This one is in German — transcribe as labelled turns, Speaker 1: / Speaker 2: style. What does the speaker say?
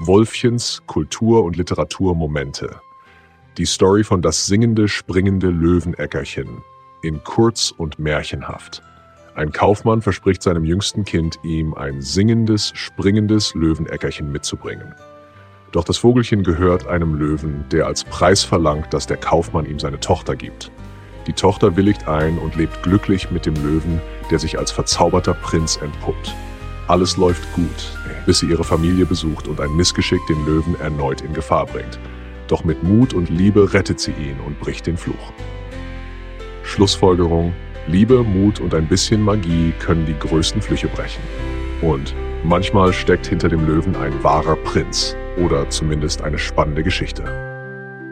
Speaker 1: Wolfchens Kultur- und Literaturmomente. Die Story von Das singende, springende Löwenäckerchen in kurz und märchenhaft. Ein Kaufmann verspricht seinem jüngsten Kind, ihm ein singendes, springendes Löwenäckerchen mitzubringen. Doch das Vogelchen gehört einem Löwen, der als Preis verlangt, dass der Kaufmann ihm seine Tochter gibt. Die Tochter willigt ein und lebt glücklich mit dem Löwen, der sich als verzauberter Prinz entpuppt. Alles läuft gut, bis sie ihre Familie besucht und ein Missgeschick den Löwen erneut in Gefahr bringt. Doch mit Mut und Liebe rettet sie ihn und bricht den Fluch. Schlussfolgerung: Liebe, Mut und ein bisschen Magie können die größten Flüche brechen. Und manchmal steckt hinter dem Löwen ein wahrer Prinz oder zumindest eine spannende Geschichte.